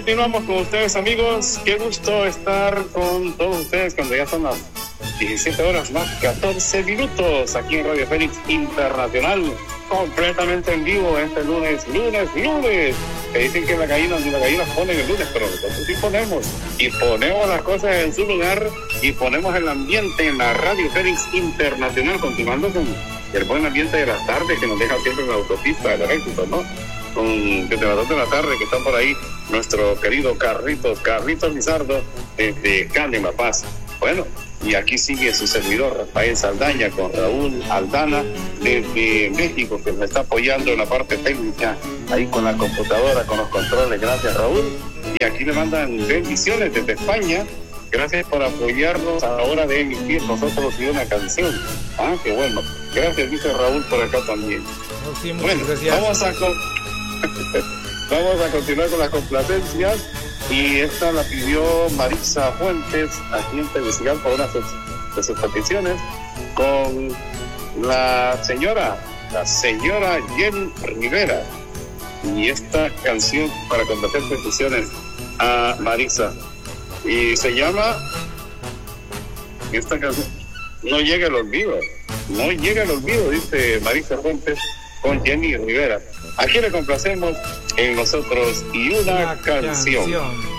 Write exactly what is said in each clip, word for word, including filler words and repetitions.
Continuamos con ustedes, amigos. Qué gusto estar con todos ustedes cuando ya son las diecisiete horas más catorce minutos aquí en Radio Fénix Internacional, completamente en vivo este lunes, lunes, lunes. Que dicen que la gallina ni la gallina ponen el lunes, pero nosotros sí ponemos y ponemos las cosas en su lugar y ponemos el ambiente en la Radio Fénix Internacional, continuando con el buen ambiente de las tardes que nos deja siempre en la autopista del éxito, ¿no? Con desde las dos de la tarde que están por ahí nuestro querido Carlitos, Carlitos Lizardo desde Cali, La Paz. Bueno, y aquí sigue su servidor Rafael Saldaña con Raúl Aldana desde México, que me está apoyando en la parte técnica, ahí con la computadora, con los controles. Gracias, Raúl. Y aquí le mandan bendiciones desde España. Gracias por apoyarnos a la hora de emitir nosotros y una canción. Ah, qué bueno. Gracias, dice Raúl, por acá también. No, sí, bueno, gracias. Vamos a con... vamos a continuar con las complacencias. Y esta la pidió Marisa Fuentes, aquí en Tegucigalpa, por una de sus peticiones, con la señora, la señora Jenny Rivera. Y esta canción para complacer peticiones a Marisa. Y se llama, esta canción, No llega el olvido. No llega el olvido, dice Marisa Fuentes, con Jenny Rivera. Aquí le complacemos en Nosotros y una, una canción. canción.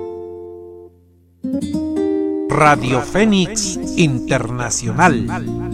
Radio Fénix Internacional.